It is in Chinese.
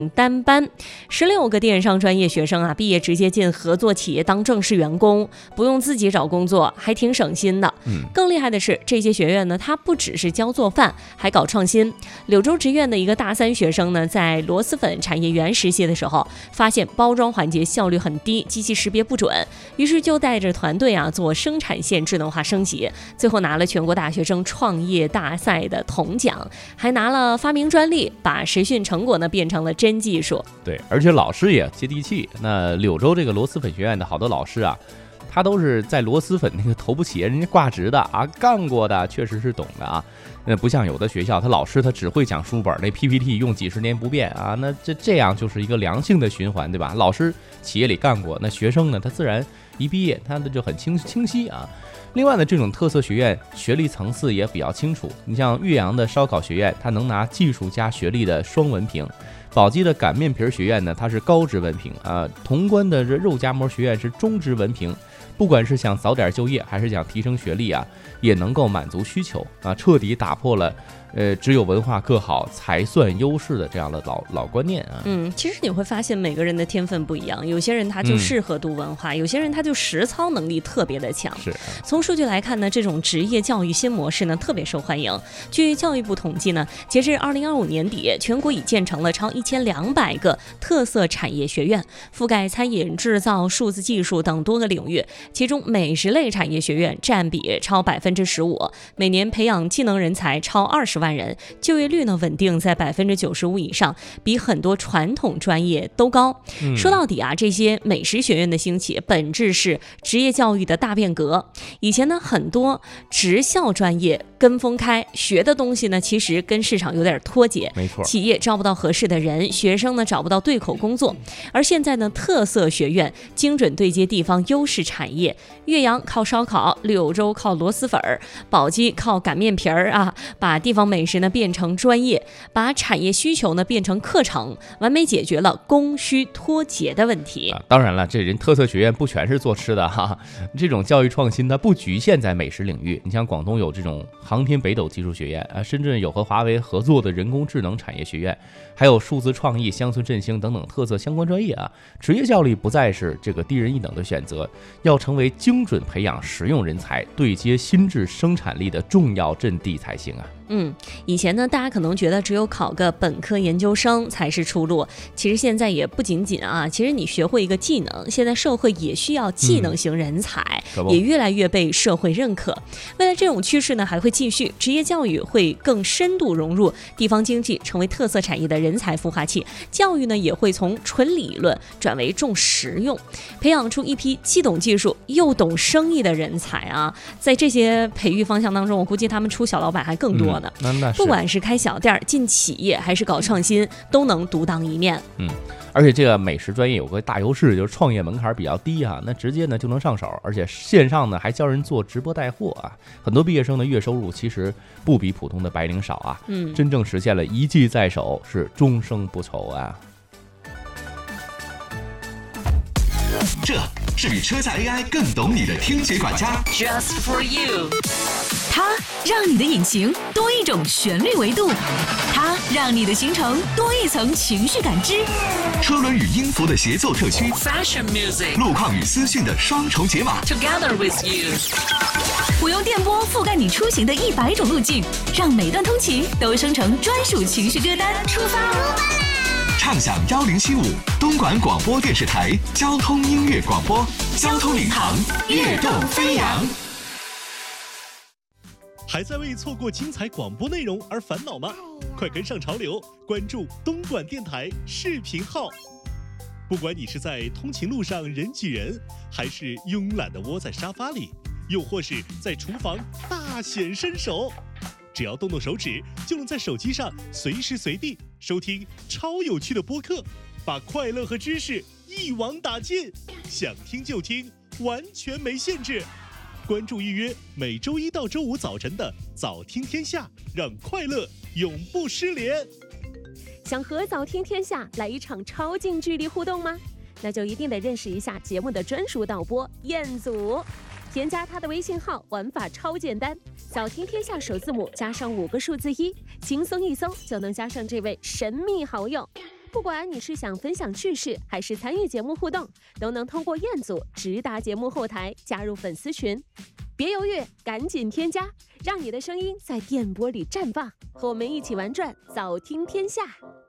单班，16个电商专业学生啊，毕业直接进合作企业当正式员工，不用自己找工作，还挺省心的。更厉害的是，这些学院呢，它不只是教做饭，还搞创新。柳州职院的一个大3学生呢，在螺蛳粉产业园实习的时候，发现包装环节效率很低，机器识别不准，于是就带着团队啊做生产线智能化升级，最后拿了全国大学生创业大赛的铜奖，还拿了发明专利，把实训成果呢变成了真技术。 对，而且老师也接地气。那柳州这个螺蛳粉学院的好多老师啊，他都是在螺蛳粉那个头部企业人家挂职的啊，干过的，确实是懂的啊。那不像有的学校，他老师他只会讲书本，那 PPT 用几十年不变啊。那这样就是一个良性的循环，对吧？老师企业里干过，那学生呢，他自然一毕业他的就很清晰啊。另外呢，这种特色学院学历层次也比较清楚。你像岳阳的烧烤学院，它能拿技术加学历的双文凭；宝鸡的擀面皮学院呢，它是高职文凭啊；潼关的这肉夹馍学院是中职文凭。不管是想早点就业，还是想提升学历啊，也能够满足需求啊，彻底打破了只有文化课好才算优势的这样的老观念啊。 其实你会发现每个人的天分不一样，有些人他就适合读文化，有些人他就实操能力特别的强。 是。 从数据来看呢，这种职业教育新模式呢特别受欢迎。据教育部统计呢，截至2025年底，全国已建成了超1200个特色产业学院，覆盖餐饮、制造、数字技术等多个领域。其中美食类产业学院占比超15%，每年培养技能人才超20万人，就业率呢稳定在95%以上，比很多传统专业都高。说到底啊，这些美食学院的兴起，本质是职业教育的大变革。以前呢，很多职校专业跟风开，学的东西呢，其实跟市场有点脱节， 没错， 企业招不到合适的人，学生呢找不到对口工作。而现在呢，特色学院精准对接地方优势产业，岳阳靠烧烤，柳州靠螺蛳粉，宝鸡靠擀面皮啊，把地方美食呢变成专业，把产业需求呢变成课程，完美解决了供需脱节的问题。 当然了，这人特色学院不全是做吃的哈，这种教育创新它不局限在美食领域。你像广东有这种航天北斗技术学院啊，深圳有和华为合作的人工智能产业学院，还有数字创意、乡村振兴等等特色相关专业啊。职业教育不再是这个低人一等的选择，要成为精准培养实用人才、对接新质生产力的重要阵地才行啊。 以前呢，大家可能觉得只有考个本科研究生才是出路，其实现在也不仅仅啊，其实你学会一个技能，现在社会也需要技能型人才，也越来越被社会认可。未来这种趋势呢还会继续，职业教育会更深度融入地方经济，成为特色产业的人才孵化器。教育呢也会从纯理论转为重实用，培养出一批既懂技术又懂生意的人才啊。在这些培育方向当中，我估计他们出小老板还更多。不管是开小店、进企业还是搞创新，都能独当一面。 而且这个美食专业有个大优势，就是创业门槛比较低啊，那直接呢就能上手，而且线上呢还教人做直播带货啊。很多毕业生的月收入其实不比普通的白领少啊。真正实现了一技在手，是终生不愁啊。 这是比车载 AI 更懂你的听觉管家 Just for you， 它让你的引擎多一种旋律维度，它让你的行程多一层情绪感知。 车轮与音符的协奏特区 Fashion music， 路况与资讯的双重解码 Together with you， 我用电波覆盖你出行的100种路径，让每段通勤都生成专属情绪歌单。出发！ 畅享1075东莞广播电视台交通音乐广播，交通领航，跃动飞扬。 还在为错过精彩广播内容而烦恼吗？快跟上潮流，关注东莞电台视频号。不管你是在通勤路上人挤人，还是慵懒地窝在沙发里，又或是在厨房大显身手，只要动动手指，就能在手机上随时随地收听超有趣的播客，把快乐和知识一网打尽，想听就听，完全没限制。关注预约每周1到周5早晨的早听天下，让快乐永不失联。 想和早听天下来一场超近距离互动吗？那就一定得认识一下节目的专属导播彦祖。添加他的微信号，玩法超简单，早听天下首字母加上5个数字1，轻松一搜就能加上这位神秘好友。 不管你是想分享趣事，还是参与节目互动，都能通过彦祖直达节目后台加入粉丝群。别犹豫，赶紧添加，让你的声音在电波里绽放，和我们一起玩转早听天下。